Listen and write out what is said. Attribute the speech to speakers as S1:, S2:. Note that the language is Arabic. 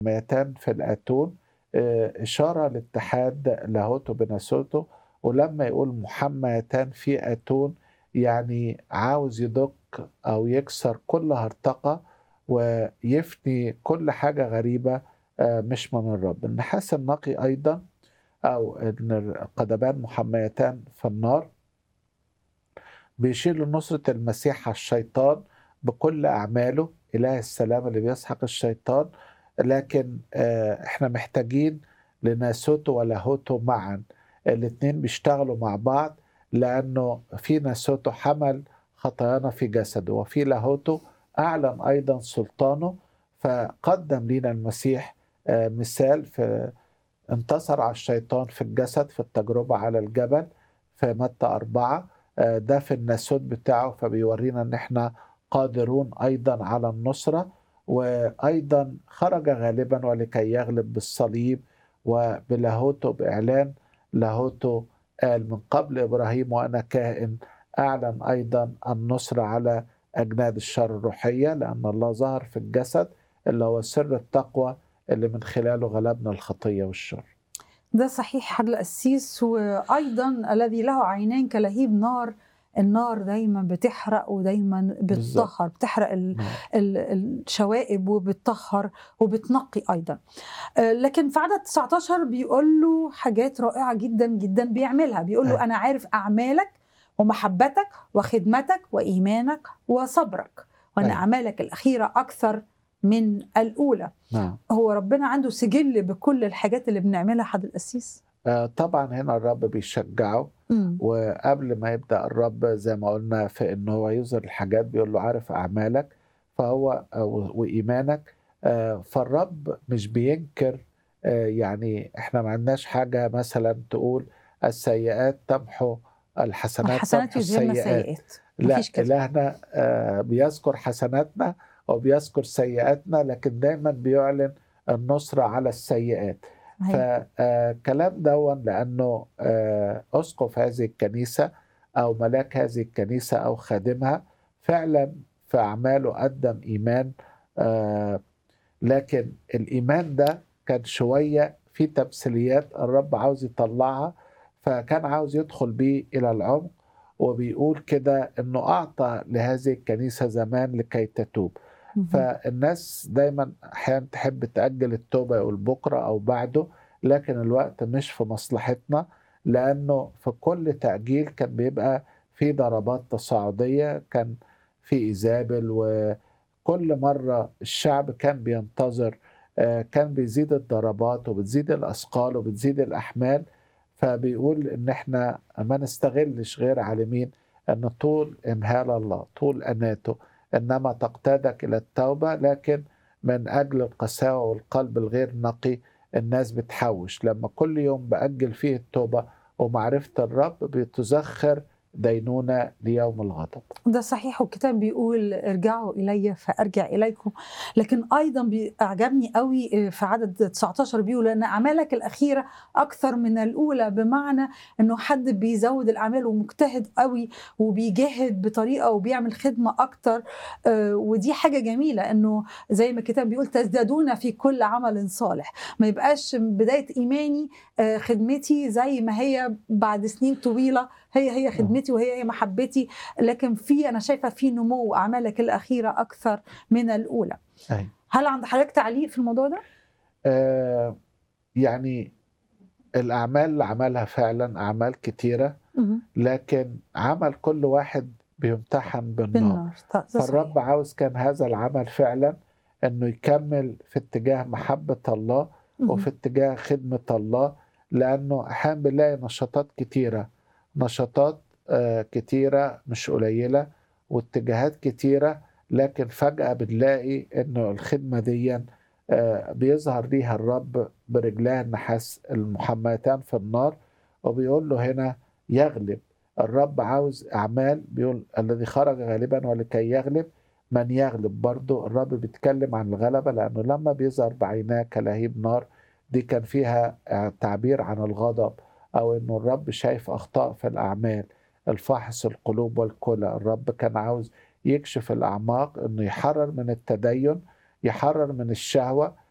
S1: محميتان في الآتون إشارة لاتحاد لاهوته بناسوته، ولما يقول محميتان في آتون يعني عاوز يدق أو يكسر كل هرطقة ويفني كل حاجة غريبة مش من الرب. النحاس النقي أيضا أو إن القدمان محميتان في النار بيشير لنصرة المسيح على الشيطان بكل أعماله، إله السلام اللي بيسحق الشيطان. لكن إحنا محتاجين لناسوته ولاهوته معا، الاتنين بيشتغلوا مع بعض، لأنه في ناسوته حمل خطايانا في جسده، وفي لاهوته أعلن أيضا سلطانه، فقدم لنا المسيح مثال في انتصر على الشيطان في الجسد في التجربة على الجبل في متى 4. ده في الناسوت بتاعه، فبيورينا ان احنا قادرون ايضا على النصرة، وايضا خرج غالبا ولكي يغلب بالصليب وبلاهوته باعلان لاهوته. قال من قبل ابراهيم وانا كائن، اعلن ايضا النصر على اجناد الشر الروحية، لان الله ظهر في الجسد اللي هو سر التقوى اللي من خلاله غلبنا الخطية والشر.
S2: ده صحيح حد القسيس، وأيضا الذي له عينين كلهيب نار. النار دايما بتحرق ودايما
S1: بالضبط.
S2: بتطهر، بتحرق
S1: نعم.
S2: الشوائب وبتطهر وبتنقي أيضا. لكن في عدد 19 بيقول له حاجات رائعة جدا جدا بيعملها. بيقول له
S1: أيوه.
S2: أنا عارف أعمالك ومحبتك وخدمتك وإيمانك وصبرك، وأن
S1: أيوه.
S2: أعمالك الأخيرة أكثر من الأولى.
S1: نعم.
S2: هو ربنا عنده سجل بكل الحاجات اللي بنعملها حد القسيس؟
S1: طبعًا هنا الرب بيشجّعه،
S2: إمم.
S1: وقبل ما يبدأ الرب زي ما قُلنا في إن هو يظهر الحاجات بيقول له عارف أعمالك، فهو وإيمانك. فالرب مش بينكر. يعني إحنا ما عندناش حاجة مثلًا تقول السيئات تمحو الحسنات
S2: الحسنات
S1: تمحو
S2: يذهبن
S1: السيئات.
S2: السيئات، ما
S1: لأ،
S2: فيش كده.
S1: إلهنا بيذكر حسناتنا وبيذكر سيئاتنا، لكن دايمًا بيعلن النصرة على السيئات.
S2: صحيح.
S1: كلام دون لأنه أسقف هذه الكنيسة أو ملاك هذه الكنيسة أو خادمها فعلا في أعماله قدم إيمان. آه، لكن الإيمان ده كان شوية في تمثيليات الرب عاوز يطلعها، فكان عاوز يدخل بيه إلى العمق، وبيقول كده إنه أعطى لهذه الكنيسة زمان لكي تتوب.
S2: اهم.
S1: فالناس دايما أحيانا تحب تأجل التوبة، يقول بكرة أو بعده، لكن الوقت مش في مصلحتنا، لأنه في كل تأجيل كان بيبقى في ضربات تصاعدية، كان في إيزابل، وكل مرة الشعب كان بينتظر كان بيزيد الضربات وبتزيد الأثقال وبتزيد الأحمال. فبيقول إن إحنا ما نستغلش غير عالمين أن طول إمهال الله طول أناته إنما تقتادك إلى التوبة، لكن من أجل القساوة والقلب الغير نقي الناس بتحوش. لما كل يوم بأجل فيه التوبة ومعرفة الرب بتزخر دينونة ليوم الغضب.
S2: ده صحيح، والكتاب بيقول ارجعوا إلي فأرجع إليكم. لكن أيضا أعجبني قوي في عدد 19 بيقول أن أعمالك الأخيرة أكثر من الأولى، بمعنى أنه حد بيزود الأعمال ومجتهد قوي وبيجاهد بطريقة وبيعمل خدمة أكتر. ودي حاجة جميلة، أنه زي ما الكتاب بيقول تزدادون في كل عمل صالح. ما يبقاش بداية إيماني خدمتي زي ما هي بعد سنين طويلة هي
S1: آه.
S2: خدمتي وهي محبتي، لكن أنا شايفة في نمو أعمالك الأخيرة أكثر من الأولى.
S1: أي.
S2: هل عند حضرتك تعليق في الموضوع ده؟
S1: آه يعني الأعمال اللي عملها فعلا أعمال كتيرة،
S2: اهم.
S1: لكن عمل كل واحد بيمتحن بالنار.
S2: بالنار، ده
S1: فالرب
S2: صحيح.
S1: عاوز كان هذا العمل فعلا انه يكمل في اتجاه محبة الله
S2: اهم.
S1: وفي اتجاه خدمة الله، لانه احيانا بنلاقي نشاطات كتيرة، نشاطات كتيرة مش قليلة، واتجاهات كتيرة، لكن فجأة بنلاقي انه الخدمة دي بيظهر ليها الرب برجلاه النحاس المحميتان في النار، وبيقول له هنا يغلب. الرب عاوز أعمال، بيقول الذي خرج غالبا ولكي يغلب من يغلب. برضو الرب بيتكلم عن الغلبة، لأنه لما بيظهر بعيناه كلهيب نار دي كان فيها تعبير عن الغضب، أو أنه الرب شايف أخطاء في الأعمال، الفاحص القلوب والكلى. الرب كان عاوز يكشف الأعماق، أنه يحرر من التدين، يحرر من الشهوة،